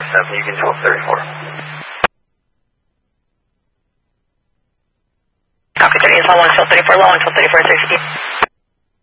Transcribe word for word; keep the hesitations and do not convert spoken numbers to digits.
seven, you can twelve thirty-four. Copy, thirty is on one twelve thirty-four, low, one twelve thirty-four, sixty.